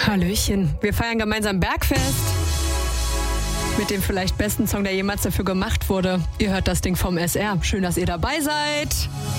Hallöchen. Wir feiern gemeinsam Bergfest mit dem vielleicht besten Song, der jemals dafür gemacht wurde. Ihr hört das Ding vom SR. Schön, dass ihr dabei seid.